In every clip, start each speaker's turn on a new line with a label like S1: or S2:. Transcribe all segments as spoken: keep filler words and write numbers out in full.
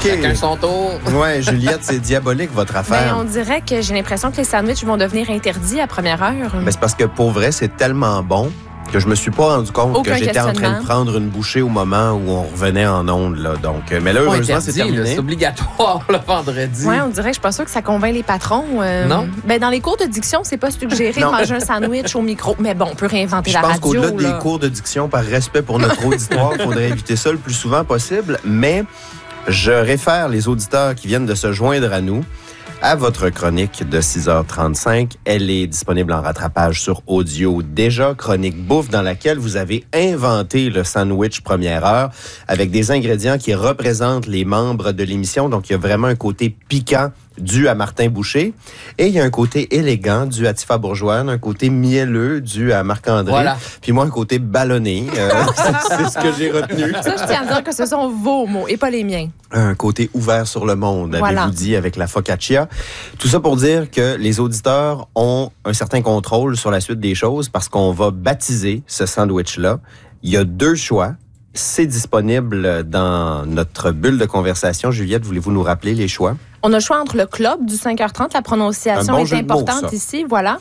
S1: Chacun son tour.
S2: Ouais, Juliette, c'est diabolique, votre affaire.
S3: Ben, on dirait que j'ai l'impression que les sandwichs vont devenir interdits à première heure.
S2: Ben, c'est parce que pour vrai, c'est tellement bon que je me suis pas rendu compte
S3: Aucun
S2: que j'étais en train de
S3: questionnement.
S2: prendre une bouchée au moment où on revenait en onde. Là. Donc, euh, mais là,
S1: Pas
S2: heureusement,
S1: interdit,
S2: c'est terminé.
S1: là, c'est obligatoire le vendredi.
S3: Oui, on dirait que je suis pas sûre que ça convainc les patrons. euh,
S1: Non.
S3: Ben, dans les cours de diction, c'est pas suggéré de
S2: Non.
S3: manger un sandwich au micro. Mais bon, on peut réinventer
S2: Je
S3: la
S2: pense
S3: radio.
S2: qu'au-delà
S3: là.
S2: des cours de diction, par respect pour notre auditoire, il faudrait éviter ça le plus souvent possible. Mais je réfère les auditeurs qui viennent de se joindre à nous à votre chronique de six heures trente-cinq. Elle est disponible en rattrapage sur audio déjà, chronique bouffe, dans laquelle vous avez inventé le sandwich première heure avec des ingrédients qui représentent les membres de l'émission. Donc, il y a vraiment un côté piquant dû à Martin Boucher. Et il y a un côté élégant dû à Tifa Bourgeois, un côté mielleux dû à Marc-André.
S1: Voilà.
S2: Puis moi, un côté ballonné. Euh, c'est, c'est ce que j'ai retenu.
S3: Ça, je tiens à dire que ce sont vos mots et pas les miens.
S2: Un côté ouvert sur le monde,
S3: Voilà.
S2: avez-vous dit, avec la focaccia. Tout ça pour dire que les auditeurs ont un certain contrôle sur la suite des choses parce qu'on va baptiser ce sandwich-là. Il y a deux choix. C'est disponible dans notre bulle de conversation. Juliette, voulez-vous nous rappeler les choix?
S3: On a le choix entre le club du cinq heures trente, la prononciation
S2: Un bon
S3: est
S2: jeu de mots,
S3: importante
S2: ça.
S3: ici, voilà,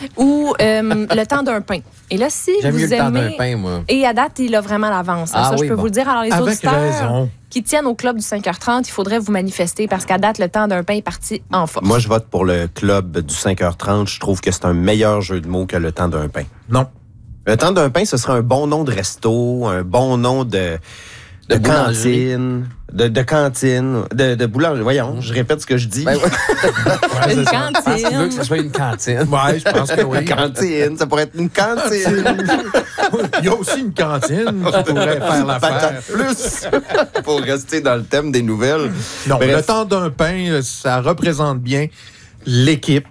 S3: ou euh, le temps d'un pain. Et là, si
S1: J'aime
S3: vous
S1: mieux le temps
S3: aimez...
S1: d'un pain, moi.
S3: Et à date, il a vraiment l'avance. hein.
S1: Ah
S3: ça,
S1: oui,
S3: je peux
S1: bon.
S3: vous le dire. Alors, les
S4: Avec
S3: auditeurs
S4: raison.
S3: qui tiennent au club du cinq heures trente, il faudrait vous manifester parce qu'à date, le temps d'un pain est parti en force.
S2: Moi, je vote pour le club du cinq heures trente. Je trouve que c'est un meilleur jeu de mots que le temps d'un pain.
S4: Non.
S2: Le temps d'un pain, ce serait un bon nom de resto, un bon nom de, de,
S1: De boulangerie.
S2: cantine, de, de cantine, de, de boulangerie. Voyons, je répète ce que je dis.
S1: Ben, ouais.
S4: Ouais,
S3: Une
S4: c'est ça.
S1: Parce qu'il veut que ce
S3: cantine.
S1: soit une cantine.
S4: Ouais, je pense que oui.
S2: Cantine, ça pourrait être une cantine.
S4: Il y a aussi une cantine qui pourrait faire l'affaire.
S2: Patate plus pour rester dans le thème des nouvelles.
S4: Non,
S2: Bref.
S4: le temps d'un pain, ça représente bien l'équipe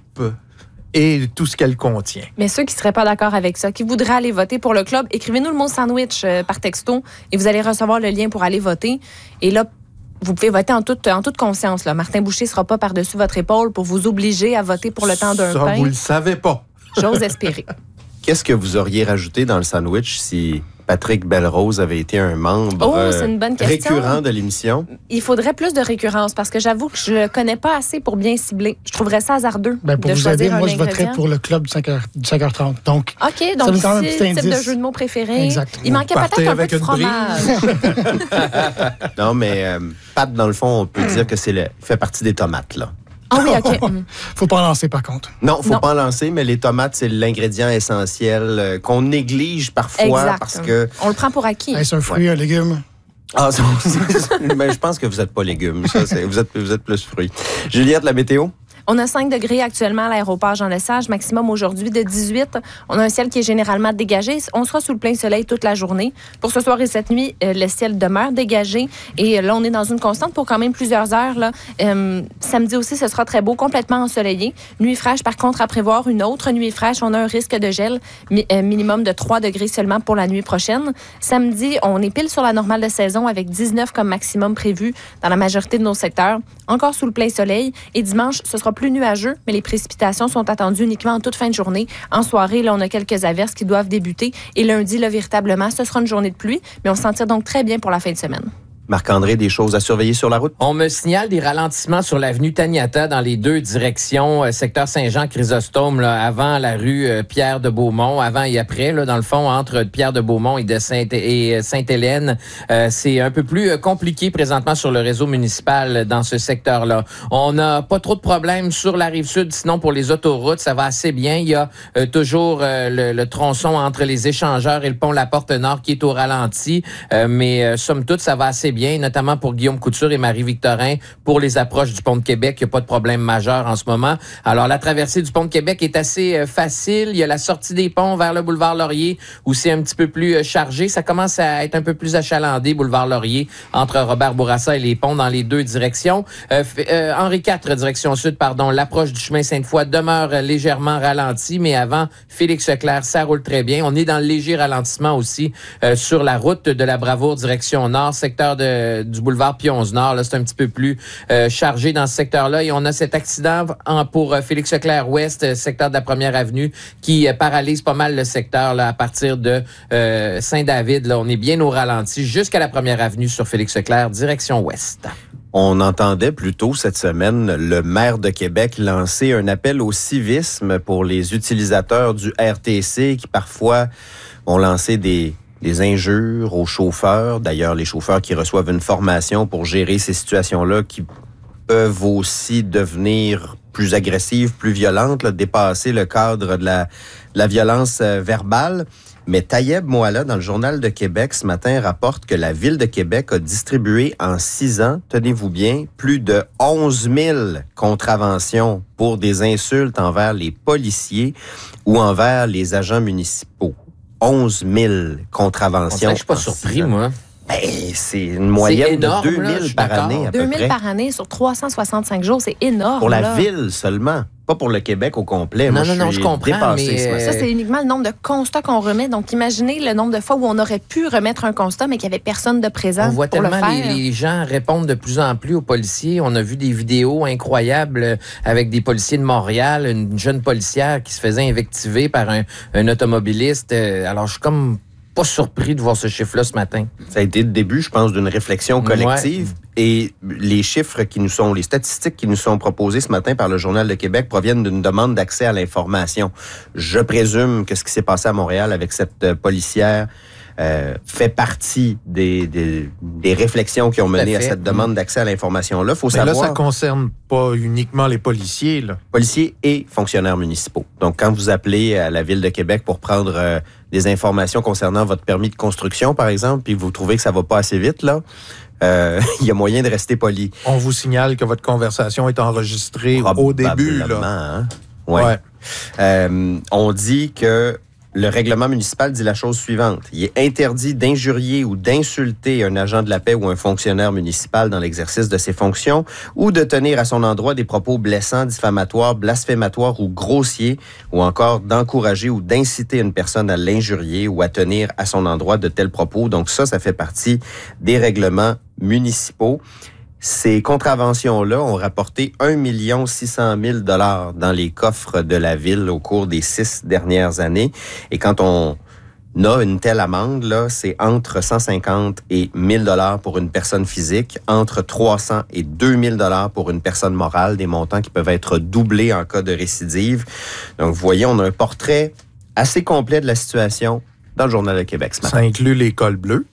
S4: et tout ce qu'elle contient.
S3: Mais ceux qui ne seraient pas d'accord avec ça, qui voudraient aller voter pour le club, écrivez-nous le mot sandwich euh, par texto et vous allez recevoir le lien pour aller voter. Et là, vous pouvez voter en toute, en toute conscience. Là. Martin Boucher ne sera pas par-dessus votre épaule pour vous obliger à voter pour le temps d'un
S4: Ça,
S3: pain.
S4: vous le savez pas.
S3: J'ose espérer.
S2: Qu'est-ce que vous auriez rajouté dans le sandwich si Patrick Belrose avait été un membre
S3: Oh,
S2: euh,
S3: c'est une bonne question.
S2: récurrent de l'émission?
S3: Il faudrait plus de récurrence parce que j'avoue que je ne le connais pas assez pour bien cibler. Je trouverais ça hasardeux
S5: Ben, pour
S3: de
S5: vous
S3: choisir
S5: aider,
S3: un
S5: moi, je voterais
S3: ingrédient.
S5: pour le club du cinq heures trente. Donc,
S3: OK,
S5: Ça
S3: donc
S5: me donne un
S3: ici,
S5: petit
S3: type de
S5: indice.
S3: jeu de mots préféré.
S5: Exact.
S3: Il manquait
S4: Partez
S3: peut-être un peu
S4: avec
S3: de
S4: une
S3: fromage.
S2: Non, mais euh, Pat, dans le fond, on peut dire que c'est le il fait partie des tomates, là.
S3: Ah oui, OK. Mm.
S5: faut pas en lancer, par contre.
S2: Non, faut
S3: Non.
S2: pas en lancer, mais les tomates, c'est l'ingrédient essentiel euh, qu'on néglige parfois
S3: Exact.
S2: parce que...
S3: On le prend pour acquis.
S5: Est-ce un fruit, un légume?
S2: Ah, c'est- c'est- ben, je pense que vous n'êtes pas légumes. Ça, c'est- vous, êtes, vous êtes plus fruits. Juliette, la météo?
S3: On a cinq degrés actuellement à l'aéroport Jean-Lesage, maximum aujourd'hui de dix-huit. On a un ciel qui est généralement dégagé. On sera sous le plein soleil toute la journée. Pour ce soir et cette nuit, euh, le ciel demeure dégagé. Et euh, là, on est dans une constante pour quand même plusieurs heures. Là. Euh, samedi aussi, ce sera très beau, complètement ensoleillé. Nuit fraîche, par contre, à prévoir une autre nuit fraîche. On a un risque de gel mi- euh, minimum de trois degrés seulement pour la nuit prochaine. Samedi, on est pile sur la normale de saison avec dix-neuf comme maximum prévu dans la majorité de nos secteurs. Encore sous le plein soleil. Et dimanche, ce sera plus nuageux, mais les précipitations sont attendues uniquement en toute fin de journée. En soirée, là, on a quelques averses qui doivent débuter. Et lundi, là, véritablement, ce sera une journée de pluie, mais on s'en tire donc très bien pour la fin de semaine.
S2: Marc-André, des choses à surveiller sur la route?
S1: On me signale des ralentissements sur l'avenue Taniata dans les deux directions, euh, secteur Saint-Jean-Chrysostome, là, avant la rue euh, Pierre de Beaumont, avant et après, là, dans le fond, entre Pierre de Beaumont et de Sainte et euh, Sainte-Hélène. Euh, c'est un peu plus euh, compliqué présentement sur le réseau municipal dans ce secteur-là. On n'a pas trop de problèmes sur la rive sud, sinon pour les autoroutes, ça va assez bien. Il y a euh, toujours euh, le, le tronçon entre les échangeurs et le pont La Porte Nord qui est au ralenti, euh, mais euh, somme toute, ça va assez bien, notamment pour Guillaume Couture et Marie-Victorin. Pour les approches du pont de Québec, il n'y a pas de problème majeur en ce moment. Alors, la traversée du pont de Québec est assez euh, facile. Il y a la sortie des ponts vers le boulevard Laurier où c'est un petit peu plus euh, chargé. Ça commence à être un peu plus achalandé, boulevard Laurier, entre Robert Bourassa et les ponts dans les deux directions. Euh, euh, Henri quatre, direction sud, pardon, l'approche du chemin Sainte-Foy demeure euh, légèrement ralentie, mais avant Félix-Leclerc, ça roule très bien. On est dans le léger ralentissement aussi euh, sur la route de la Bravoure, direction nord, secteur de, du boulevard Pionze-Nord. Là, c'est un petit peu plus euh, chargé dans ce secteur-là. Et on a cet accident en, pour euh, Félix-Leclerc-Ouest, euh, secteur de la Première Avenue, qui euh, paralyse pas mal le secteur là, à partir de euh, Saint-David. Là, on est bien au ralenti jusqu'à la Première Avenue sur Félix-Leclerc, direction ouest.
S2: On entendait plus tôt cette semaine le maire de Québec lancer un appel au civisme pour les utilisateurs du R T C qui parfois ont lancé des, des injures aux chauffeurs. D'ailleurs, les chauffeurs qui reçoivent une formation pour gérer ces situations-là qui peuvent aussi devenir plus agressives, plus violentes, là, dépasser le cadre de la, de la violence euh, verbale. Mais Tayeb Moala, dans le Journal de Québec, ce matin, rapporte que la Ville de Québec a distribué en six ans, tenez-vous bien, plus de onze mille contraventions pour des insultes envers les policiers ou envers les agents municipaux. onze mille contraventions.
S1: Je suis pas surpris, moi.
S2: Ben, c'est une moyenne c'est énorme, de deux mille là, par année, à peu près.
S3: deux mille par année sur trois cent soixante-cinq jours, c'est énorme.
S2: Pour la
S3: là.
S2: Ville seulement, pas pour le Québec au complet.
S1: Non,
S2: Moi,
S1: non,
S2: je
S1: non,
S2: suis
S1: je comprends,
S2: dépassé,
S3: mais... Ça, c'est uniquement le nombre de constats qu'on remet. Donc, imaginez le nombre de fois où on aurait pu remettre un constat, mais qu'il n'y avait personne de présent
S1: on voit
S3: pour le
S1: tellement
S3: faire.
S1: Les, les gens répondent de plus en plus aux policiers. On a vu des vidéos incroyables avec des policiers de Montréal, une jeune policière qui se faisait invectiver par un, un automobiliste. Alors, je suis comme... pas surpris de voir ce chiffre-là ce matin.
S2: Ça a été le début, je pense, d'une réflexion collective. Ouais. Et les chiffres qui nous sont, les statistiques qui nous sont proposées ce matin par le Journal de Québec proviennent d'une demande d'accès à l'information. Je présume que ce qui s'est passé à Montréal avec cette euh, policière euh, fait partie des, des, des réflexions qui ont mené à cette demande d'accès à l'information-là. Faut
S4: Mais
S2: savoir,
S4: là, ça concerne pas uniquement les policiers, là.
S2: Policiers et fonctionnaires municipaux. Donc, quand vous appelez à la Ville de Québec pour prendre euh, des informations concernant votre permis de construction, par exemple, puis vous trouvez que ça va pas assez vite, là, euh, il y a moyen de rester poli.
S4: On vous signale que votre conversation est enregistrée au début, là.
S2: Hein? Ouais. ouais. Euh, on dit que le règlement municipal dit la chose suivante. Il est interdit d'injurier ou d'insulter un agent de la paix ou un fonctionnaire municipal dans l'exercice de ses fonctions ou de tenir à son endroit des propos blessants, diffamatoires, blasphématoires ou grossiers ou encore d'encourager ou d'inciter une personne à l'injurier ou à tenir à son endroit de tels propos. Donc ça, ça fait partie des règlements municipaux. Ces contraventions-là ont rapporté un million six cent mille dollars dans les coffres de la ville au cours des six dernières années. Et quand on a une telle amende, là, c'est entre cent cinquante et mille dollars pour une personne physique, entre trois cents et deux mille dollars pour une personne morale, des montants qui peuvent être doublés en cas de récidive. Donc, vous voyez, on a un portrait assez complet de la situation dans le Journal de Québec ce matin.
S4: Ça inclut les cols bleus.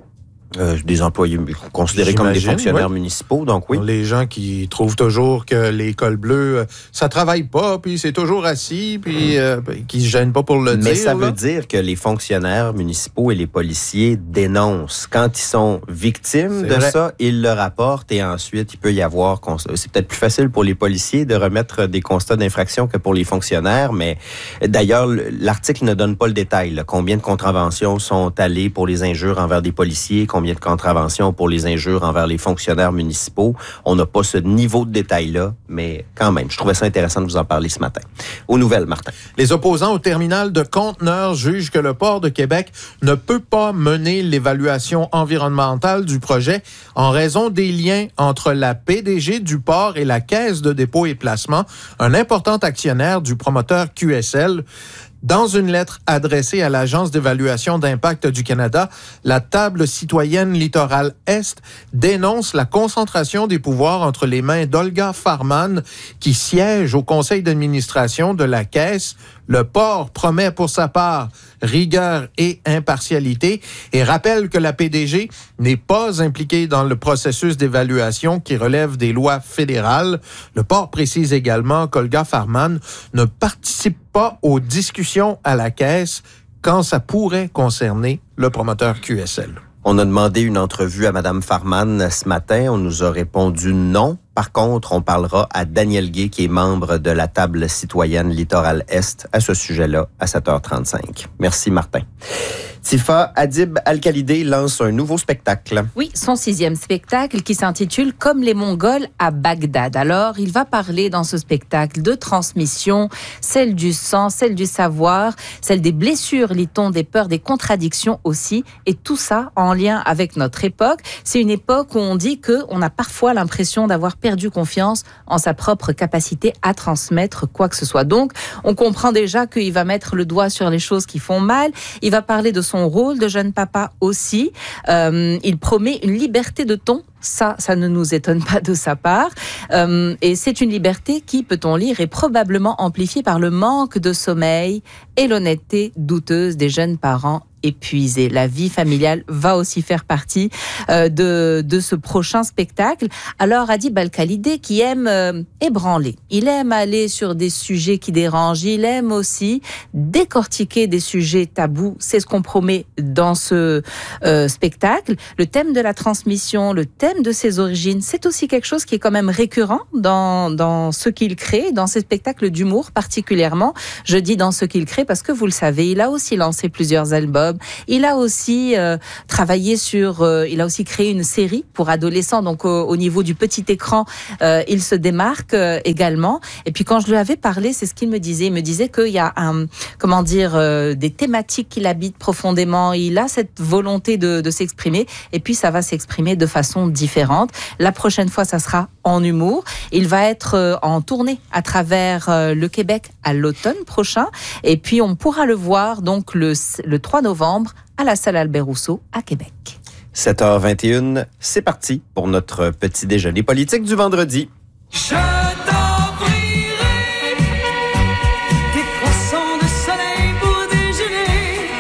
S2: Euh, des employés considérés comme des fonctionnaires oui. municipaux, donc oui.
S4: Les gens qui trouvent toujours que les cols bleus, ça travaille pas, puis c'est toujours assis, puis euh, qui se gênent pas pour le
S2: Mais
S4: dire.
S2: Mais ça
S4: là.
S2: veut dire que les fonctionnaires municipaux et les policiers dénoncent. Quand ils sont victimes c'est de vrai. ça, ils le rapportent et ensuite, il peut y avoir... C'est peut-être plus facile pour les policiers de remettre des constats d'infraction que pour les fonctionnaires, mais d'ailleurs, l'article ne donne pas le détail. Là. Combien de contraventions sont allées pour les injures envers des policiers, combien de contraventions pour les injures envers les fonctionnaires municipaux. On n'a pas ce niveau de détail-là, mais quand même, je trouvais ça intéressant de vous en parler ce matin. Aux nouvelles, Martin.
S4: Les opposants au terminal de conteneurs jugent que le port de Québec ne peut pas mener l'évaluation environnementale du projet en raison des liens entre la P D G du port et la Caisse de dépôt et placement, un important actionnaire du promoteur Q S L. Dans une lettre adressée à l'Agence d'évaluation d'impact du Canada, la table citoyenne Littoral Est dénonce la concentration des pouvoirs entre les mains d'Olga Farman, qui siège au conseil d'administration de la Caisse. Le port promet pour sa part rigueur et impartialité et rappelle que la P D G n'est pas impliquée dans le processus d'évaluation qui relève des lois fédérales. Le port précise également qu'Olga Farman ne participe pas aux discussions à la Caisse quand ça pourrait concerner le promoteur Q S L.
S2: On a demandé une entrevue à Mme Farman ce matin. On nous a répondu non. Par contre, on parlera à Daniel Gay, qui est membre de la table citoyenne Littoral Est, à ce sujet-là, à sept heures trente-cinq. Merci, Martin. Tifa, Adib Al-Khalidé lance un nouveau spectacle.
S6: Oui, son sixième spectacle qui s'intitule « Comme les Mongols à Bagdad ». Alors, il va parler dans ce spectacle de transmission, celle du sang, celle du savoir, celle des blessures, lit-on, des peurs, des contradictions aussi, et tout ça en lien avec notre époque. C'est une époque où on dit qu'on a parfois l'impression d'avoir perdu confiance en sa propre capacité à transmettre quoi que ce soit. Donc, on comprend déjà qu'il va mettre le doigt sur les choses qui font mal. Il va parler de son rôle de jeune papa aussi. Euh, il promet une liberté de ton Ça, ça ne nous étonne pas de sa part. Euh, et c'est une liberté qui, peut-on lire, est probablement amplifiée par le manque de sommeil et l'honnêteté douteuse des jeunes parents épuisés. La vie familiale va aussi faire partie euh, de, de ce prochain spectacle. Alors, Adib Al-Khalidé, qui aime euh, ébranler, il aime aller sur des sujets qui dérangent, il aime aussi décortiquer des sujets tabous. C'est ce qu'on promet dans ce euh, spectacle. Le thème de la transmission, le thème de ses origines, c'est aussi quelque chose qui est quand même récurrent dans, dans ce qu'il crée, dans ses spectacles d'humour particulièrement. Je dis dans ce qu'il crée parce que vous le savez, il a aussi lancé plusieurs albums. Il a aussi euh, travaillé sur, euh, il a aussi créé une série pour adolescents, donc au, au niveau du petit écran, euh, il se démarque euh, également. Et puis quand je lui avais parlé, c'est ce qu'il me disait. Il me disait qu'il y a un, comment dire, euh, des thématiques qui l'habitent profondément. Il a cette volonté de, de s'exprimer, et puis ça va s'exprimer de façon différente. La prochaine fois, ça sera en humour. Il va être euh, en tournée à travers euh, le Québec à l'automne prochain, et puis on pourra le voir donc le, le trois novembre à la salle Albert Rousseau à Québec.
S2: sept heures vingt et une, c'est parti pour notre petit déjeuner politique du vendredi.
S7: Je t'offrirai des croissants de soleil pour déjeuner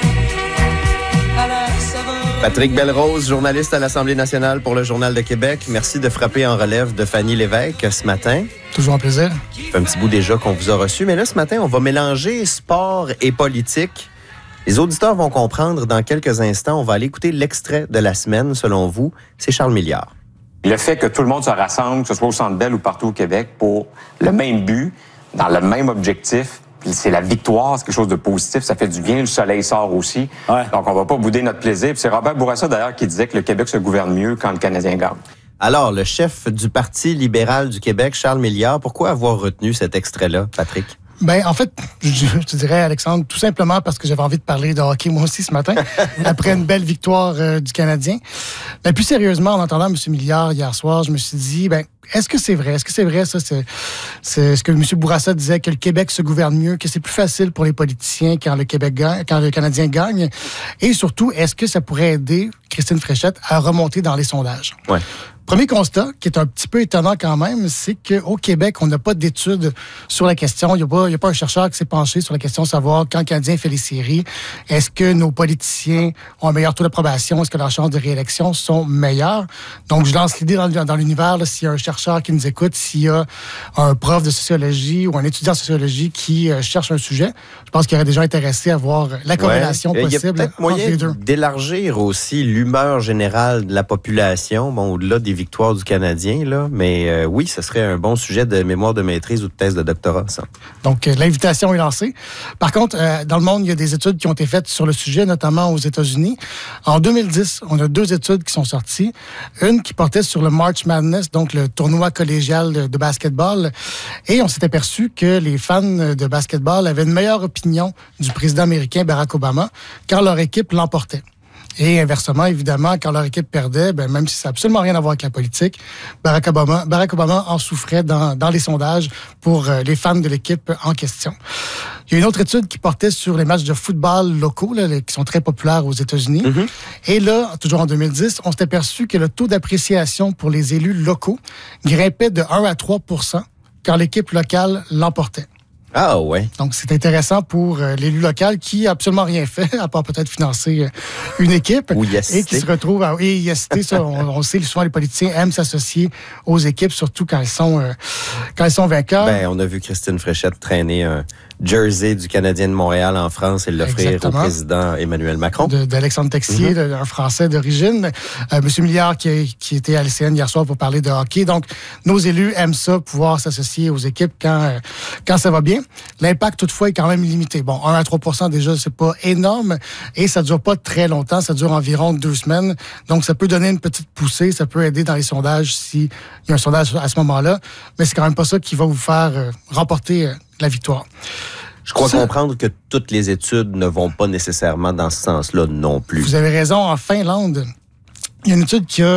S7: à la saveur.
S2: Patrick Belrose, journaliste à l'Assemblée nationale pour le Journal de Québec. Merci de frapper en relève de Fanny Lévesque ce matin.
S5: Toujours un plaisir.
S2: Ça fait un petit bout déjà qu'on vous a reçu, mais là, ce matin, on va mélanger sport et politique. Les auditeurs vont comprendre dans quelques instants. On va aller écouter l'extrait de la semaine, selon vous. C'est Charles Milliard.
S8: Le fait que tout le monde se rassemble, que ce soit au Centre Bell ou partout au Québec, pour le même but, dans le même objectif, c'est la victoire, c'est quelque chose de positif, ça fait du bien, le soleil sort aussi. Ouais. Donc, on va pas bouder notre plaisir. Puis c'est Robert Bourassa, d'ailleurs, qui disait que le Québec se gouverne mieux quand le Canadien gagne.
S2: Alors, le chef du Parti libéral du Québec, Charles Milliard, pourquoi avoir retenu cet extrait-là, Patrick?
S5: Ben, en fait, je, je te dirais, Alexandre, tout simplement parce que j'avais envie de parler de hockey moi aussi ce matin, après une belle victoire euh, du Canadien. Ben, plus sérieusement, en entendant M. Milliard hier soir, je me suis dit, ben, est-ce que c'est vrai? Est-ce que c'est vrai, ça? C'est, c'est ce que M. Bourassa disait, que le Québec se gouverne mieux, que c'est plus facile pour les politiciens quand le Québec gagne, quand le Canadien gagne. Et surtout, est-ce que ça pourrait aider Christine Fréchette à remonter dans les sondages?
S2: Ouais.
S5: Premier constat, qui est un petit peu étonnant quand même, c'est qu'au Québec, on n'a pas d'études sur la question. Il n'y a pas, il y a pas un chercheur qui s'est penché sur la question de savoir quand le Canadien fait les séries, est-ce que nos politiciens ont un meilleur taux d'approbation? Est-ce que leurs chances de réélection sont meilleures? Donc, je lance l'idée dans, dans l'univers, là, s'il y a un chercheur qui nous écoute, s'il y a un prof de sociologie ou un étudiant en sociologie qui euh, cherche un sujet, je pense qu'il y aurait des gens intéressés à voir la corrélation
S2: ouais.
S5: possible.
S2: Il y a peut-être moyen d'élargir aussi l'humeur générale de la population, bon, au-delà des victoire du Canadien, là, mais euh, oui, ce serait un bon sujet de mémoire de maîtrise ou de thèse de doctorat, ça.
S5: Donc, euh, l'invitation est lancée. Par contre, euh, dans le monde, il y a des études qui ont été faites sur le sujet, notamment aux États-Unis. En deux mille dix, on a deux études qui sont sorties. Une qui portait sur le March Madness, donc le tournoi collégial de, de basketball. Et on s'est aperçu que les fans de basketball avaient une meilleure opinion du président américain Barack Obama quand leur équipe l'emportait. Et inversement, évidemment, quand leur équipe perdait, ben, même si ça n'a absolument rien à voir avec la politique, Barack Obama, Barack Obama en souffrait dans, dans les sondages pour euh, les fans de l'équipe en question. Il y a une autre étude qui portait sur les matchs de football locaux, là, qui sont très populaires aux États-Unis. Mm-hmm. Et là, toujours en deux mille dix, on s'est aperçu que le taux d'appréciation pour les élus locaux grimpait de un à trois pour cent quand l'équipe locale l'emportait.
S2: Ah ouais.
S5: Donc, c'est intéressant pour euh, l'élu local qui n'a absolument rien fait, à part peut-être financer euh, une équipe.
S2: Ou y assister.
S5: Et qui se retrouve à... Et y assister, ça, on, on sait, souvent, les politiciens aiment s'associer aux équipes, surtout quand elles sont, euh, quand elles sont vainqueurs.
S2: Ben, on a vu Christine Fréchette traîner un jersey du Canadien de Montréal en France et l'offrir Exactement. au président Emmanuel Macron. De,
S5: d'Alexandre Texier, mm-hmm. un Français d'origine. Euh, Monsieur Milliard qui, qui était à l'L C N hier soir pour parler de hockey. Donc, nos élus aiment ça, pouvoir s'associer aux équipes quand, euh, quand ça va bien. L'impact, toutefois, est quand même limité. Bon, un à trois pour cent déjà, c'est pas énorme et ça dure pas très longtemps. Ça dure environ deux semaines. Donc, ça peut donner une petite poussée. Ça peut aider dans les sondages s'il y a un sondage à ce moment-là. Mais c'est quand même pas ça qui va vous faire euh, remporter euh, la victoire.
S2: Je crois
S5: ça,
S2: comprendre que toutes les études ne vont pas nécessairement dans ce sens-là non plus.
S5: Vous avez raison. En Finlande, il y a une étude qui a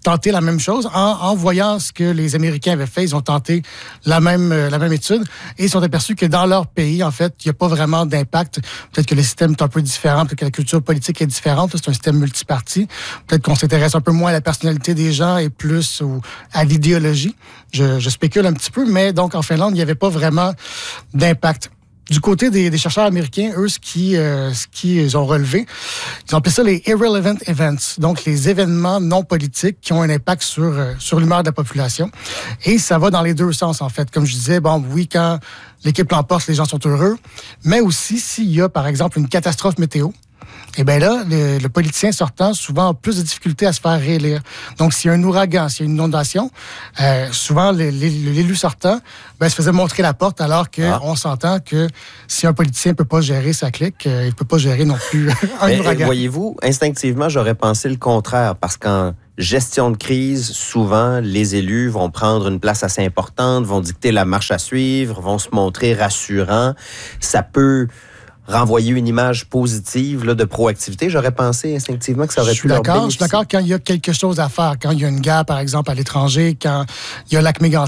S5: tenté la même chose. En, en voyant ce que les Américains avaient fait, ils ont tenté la même, euh, la même étude et ils sont aperçus que dans leur pays, en fait, il n'y a pas vraiment d'impact. Peut-être que le système est un peu différent, peut-être que la culture politique est différente. C'est un système multiparti. Peut-être qu'on s'intéresse un peu moins à la personnalité des gens et plus au, à l'idéologie. Je, je spécule un petit peu, mais donc en Finlande, il n'y avait pas vraiment d'impact. Du côté des, des chercheurs américains, eux, ce qui, euh, ce qu'ils ont relevé, ils ont appelé ça les irrelevant events, donc les événements non politiques qui ont un impact sur, euh, sur l'humeur de la population. Et ça va dans les deux sens, en fait. Comme je disais, bon, oui, quand l'équipe l'emporte, les gens sont heureux, mais aussi s'il y a, par exemple, une catastrophe météo, eh bien là, le, le politicien sortant souvent a plus de difficultés à se faire réélire. Donc, s'il y a un ouragan, s'il y a une inondation, euh, souvent, l'élu sortant ben, se faisait montrer la porte alors qu'on ah. s'entend que si un politicien ne peut pas gérer sa clique, euh, il ne peut pas gérer non plus un
S2: Mais,
S5: ouragan.
S2: Voyez-vous, instinctivement, j'aurais pensé le contraire parce qu'en gestion de crise, souvent, les élus vont prendre une place assez importante, vont dicter la marche à suivre, vont se montrer rassurants. Ça peut renvoyer une image positive là, de proactivité. J'aurais pensé instinctivement que ça aurait pu leur bénéficier.
S5: Je suis d'accord quand il y a quelque chose à faire, quand il y a une guerre, par exemple, à l'étranger, quand il y a un lac mégantic